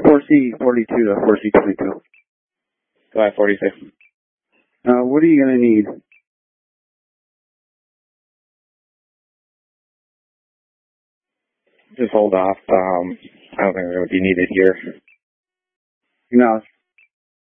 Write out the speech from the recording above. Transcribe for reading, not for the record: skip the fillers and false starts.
4C42 to 4C22. Go ahead, 46. What are you going to need? Just hold off. I don't think it would be needed here. No,